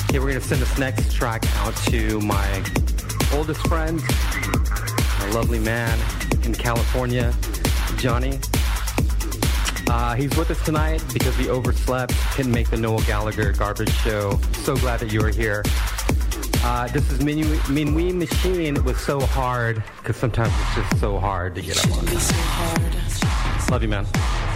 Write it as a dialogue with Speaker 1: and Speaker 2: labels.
Speaker 1: Okay, we're going to send this next track out to my oldest friend, a lovely man in California, Johnny. He's with us tonight because he overslept, couldn't make the Noel Gallagher Garbage Show. So glad that you are here. This is Minuit Machine with So Hard, because sometimes it's just so hard to get up on time. Love you, man.